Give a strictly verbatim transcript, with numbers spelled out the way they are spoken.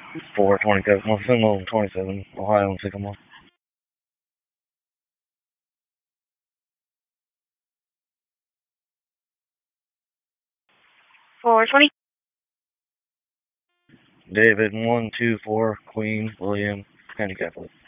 four twenty-seven, well, single twenty-seven, Ohio and Sycamore. four twenty. David, one two four, Queen, William, handicap.